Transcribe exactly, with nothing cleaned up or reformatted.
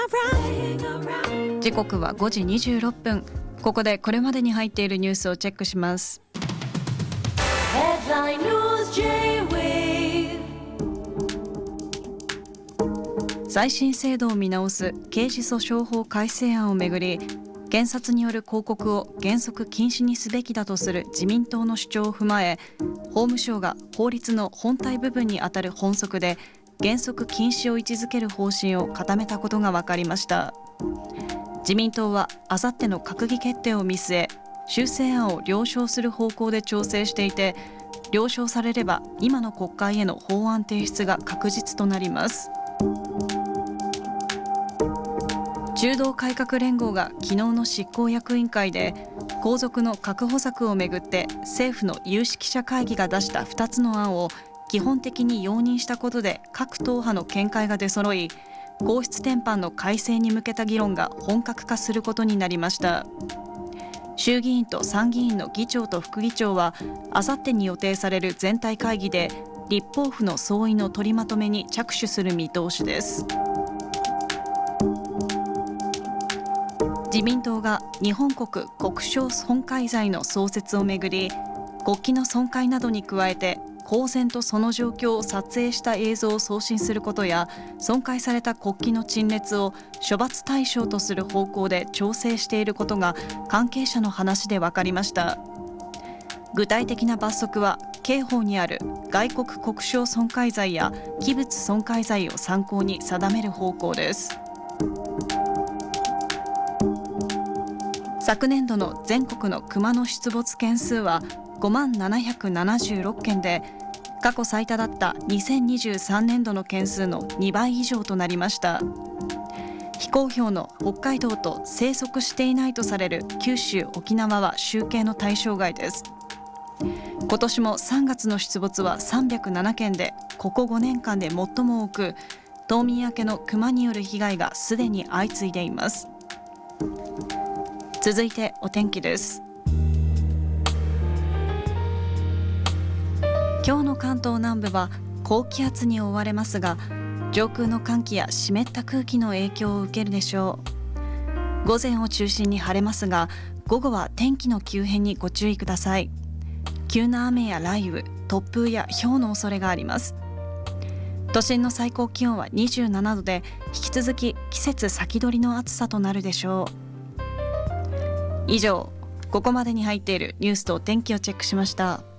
時刻はごじにじゅうろっぷん。ここでこれまでに入っているニュースをチェックします。再審制度を見直す刑事訴訟法改正案をめぐり、検察による広告を原則禁止にすべきだとする自民党の主張を踏まえ、法務省が法律の本体部分にあたる本則で原則禁止を位置づける方針を固めたことが分かりました。自民党はあさっての閣議決定を見据え、修正案を了承する方向で調整していて、了承されれば今の国会への法案提出が確実となります。中道改革連合が昨日の執行役員会で、皇族の確保策をめぐって政府の有識者会議が出したふたつの案を基本的に容認したことで各党派の見解が出揃い、皇室典範の改正に向けた議論が本格化することになりました。衆議院と参議院の議長と副議長はあさってに予定される全体会議で立法府の総意の取りまとめに着手する見通しです。自民党が日本国国章損壊罪の創設をめぐり、国旗の損壊などに加えて公然とその状況を撮影した映像を送信することや、損壊された国旗の陳列を処罰対象とする方向で調整していることが関係者の話で分かりました。具体的な罰則は刑法にある外国国章損壊罪や器物損壊罪を参考に定める方向です。昨年度の全国のクマの出没件数はごまんななひゃくななじゅうろっけんで、過去最多だったにせんにじゅうさんねんどの件数のにばい以上となりました。非公表の北海道と生息していないとされる九州・沖縄は集計の対象外です。今年もさんがつの出没はさんびゃくななけんで、ここごねんかんで最も多く、冬眠明けのクマによる被害がすでに相次いでいます。続いてお天気です。今日の関東南部は高気圧に覆われますが、上空の寒気や湿った空気の影響を受けるでしょう。午前を中心に晴れますが、午後は天気の急変にご注意ください。急な雨や雷雨、突風や雹の恐れがあります。都心の最高気温はにじゅうななどで、引き続き季節先取りの暑さとなるでしょう。以上、ここまでに入っているニュースと天気をチェックしました。